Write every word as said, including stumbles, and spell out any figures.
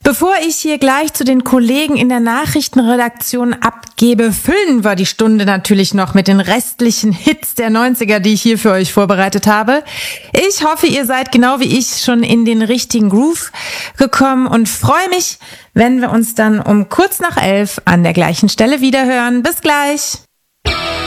Bevor ich hier gleich zu den Kollegen in der Nachrichtenredaktion abgebe, füllen wir die Stunde natürlich noch mit den restlichen Hits der neunziger, die ich hier für euch vorbereitet habe. Ich hoffe, ihr seid genau wie ich schon in den richtigen Groove gekommen und freue mich, wenn wir uns dann um kurz nach elf an der gleichen Stelle wiederhören. Bis gleich!